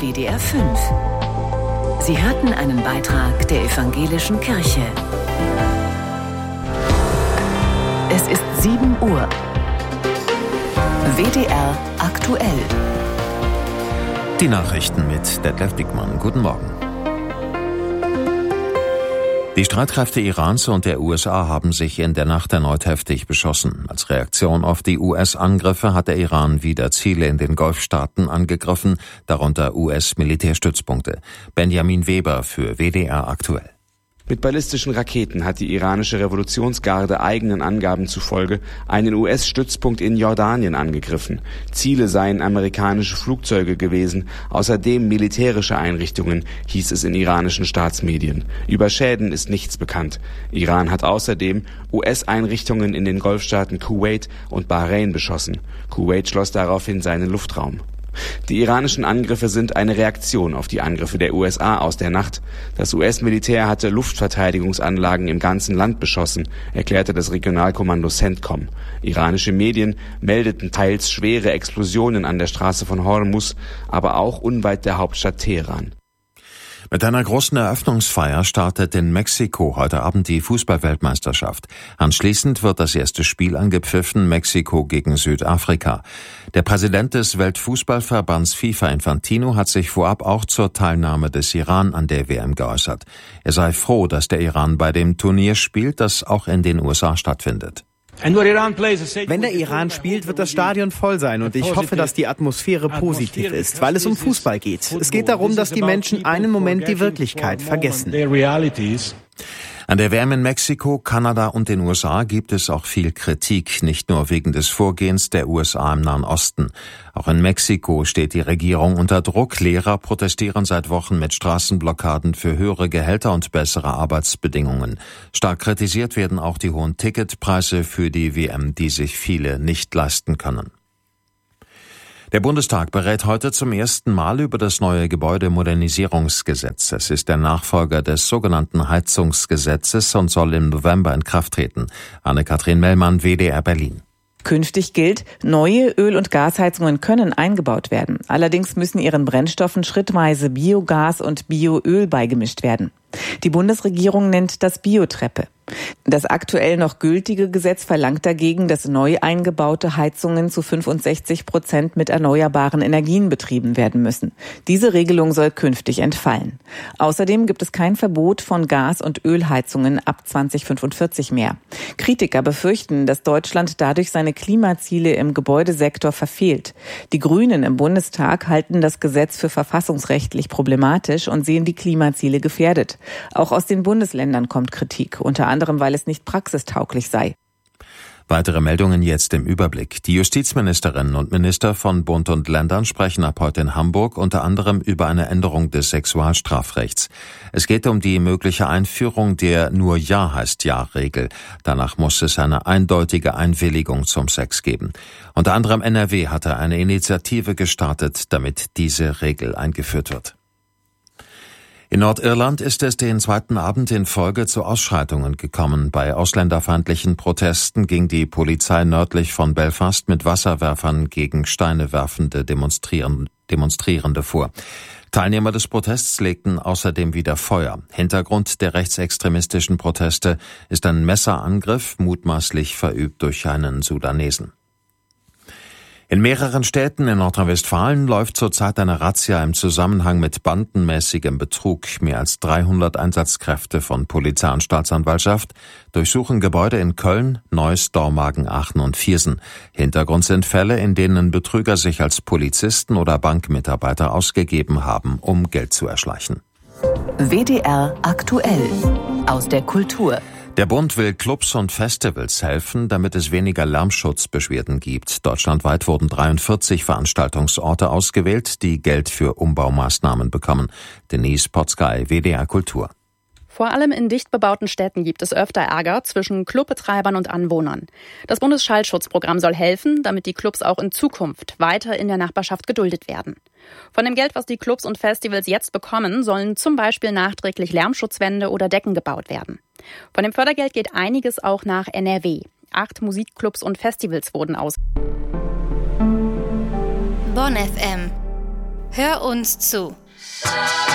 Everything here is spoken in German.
WDR 5. Sie hörten einen Beitrag der Evangelischen Kirche. Es ist 7 Uhr. WDR aktuell. Die Nachrichten mit Detlef Dickmann. Guten Morgen. Die Streitkräfte Irans und der USA haben sich in der Nacht erneut heftig beschossen. Als Reaktion auf die US-Angriffe hat der Iran wieder Ziele in den Golfstaaten angegriffen, darunter US-Militärstützpunkte. Benjamin Weber für WDR aktuell. Mit ballistischen Raketen hat die iranische Revolutionsgarde eigenen Angaben zufolge einen US-Stützpunkt in Jordanien angegriffen. Ziele seien amerikanische Flugzeuge gewesen, außerdem militärische Einrichtungen, hieß es in iranischen Staatsmedien. Über Schäden ist nichts bekannt. Iran hat außerdem US-Einrichtungen in den Golfstaaten Kuwait und Bahrain beschossen. Kuwait schloss daraufhin seinen Luftraum. Die iranischen Angriffe sind eine Reaktion auf die Angriffe der USA aus der Nacht. Das US-Militär hatte Luftverteidigungsanlagen im ganzen Land beschossen, erklärte das Regionalkommando CENTCOM. Iranische Medien meldeten teils schwere Explosionen an der Straße von Hormuz, aber auch unweit der Hauptstadt Teheran. Mit einer großen Eröffnungsfeier startet in Mexiko heute Abend die Fußball-Weltmeisterschaft. Anschließend wird das erste Spiel angepfiffen, Mexiko gegen Südafrika. Der Präsident des Weltfußballverbands FIFA Infantino hat sich vorab auch zur Teilnahme des Iran an der WM geäußert. Er sei froh, dass der Iran bei dem Turnier spielt, das auch in den USA stattfindet. Wenn der Iran spielt, wird das Stadion voll sein und ich hoffe, dass die Atmosphäre positiv ist, weil es um Fußball geht. Es geht darum, dass die Menschen einen Moment die Wirklichkeit vergessen. An der WM in Mexiko, Kanada und den USA gibt es auch viel Kritik, nicht nur wegen des Vorgehens der USA im Nahen Osten. Auch in Mexiko steht die Regierung unter Druck. Lehrer protestieren seit Wochen mit Straßenblockaden für höhere Gehälter und bessere Arbeitsbedingungen. Stark kritisiert werden auch die hohen Ticketpreise für die WM, die sich viele nicht leisten können. Der Bundestag berät heute zum ersten Mal über das neue Gebäudemodernisierungsgesetz. Es ist der Nachfolger des sogenannten Heizungsgesetzes und soll im November in Kraft treten. Anne-Kathrin Mellmann, WDR Berlin. Künftig gilt, neue Öl- und Gasheizungen können eingebaut werden. Allerdings müssen ihren Brennstoffen schrittweise Biogas und Bioöl beigemischt werden. Die Bundesregierung nennt das Biotreppe. Das aktuell noch gültige Gesetz verlangt dagegen, dass neu eingebaute Heizungen zu 65% mit erneuerbaren Energien betrieben werden müssen. Diese Regelung soll künftig entfallen. Außerdem gibt es kein Verbot von Gas- und Ölheizungen ab 2045 mehr. Kritiker befürchten, dass Deutschland dadurch seine Klimaziele im Gebäudesektor verfehlt. Die Grünen im Bundestag halten das Gesetz für verfassungsrechtlich problematisch und sehen die Klimaziele gefährdet. Auch aus den Bundesländern kommt Kritik, unter anderem, weil es nicht praxistauglich sei. Weitere Meldungen jetzt im Überblick. Die Justizministerinnen und Minister von Bund und Ländern sprechen ab heute in Hamburg unter anderem über eine Änderung des Sexualstrafrechts. Es geht um die mögliche Einführung der Nur Ja heißt Ja-Regel. Danach muss es eine eindeutige Einwilligung zum Sex geben. Unter anderem NRW hatte eine Initiative gestartet, damit diese Regel eingeführt wird. In Nordirland ist es den zweiten Abend in Folge zu Ausschreitungen gekommen. Bei ausländerfeindlichen Protesten ging die Polizei nördlich von Belfast mit Wasserwerfern gegen Steine werfende Demonstrierende vor. Teilnehmer des Protests legten außerdem wieder Feuer. Hintergrund der rechtsextremistischen Proteste ist ein Messerangriff, mutmaßlich verübt durch einen Sudanesen. In mehreren Städten in Nordrhein-Westfalen läuft zurzeit eine Razzia im Zusammenhang mit bandenmäßigem Betrug. Mehr als 300 Einsatzkräfte von Polizei und Staatsanwaltschaft durchsuchen Gebäude in Köln, Neuss, Dormagen, Aachen und Viersen. Hintergrund sind Fälle, in denen Betrüger sich als Polizisten oder Bankmitarbeiter ausgegeben haben, um Geld zu erschleichen. WDR aktuell aus der Kultur. Der Bund will Clubs und Festivals helfen, damit es weniger Lärmschutzbeschwerden gibt. Deutschlandweit wurden 43 Veranstaltungsorte ausgewählt, die Geld für Umbaumaßnahmen bekommen. Denise Potzkei, WDR Kultur. Vor allem in dicht bebauten Städten gibt es öfter Ärger zwischen Clubbetreibern und Anwohnern. Das Bundesschallschutzprogramm soll helfen, damit die Clubs auch in Zukunft weiter in der Nachbarschaft geduldet werden. Von dem Geld, was die Clubs und Festivals jetzt bekommen, sollen zum Beispiel nachträglich Lärmschutzwände oder Decken gebaut werden. Von dem Fördergeld geht einiges auch nach NRW. 8 Musikclubs und Festivals wurden aus. Bonn FM. Hör uns zu.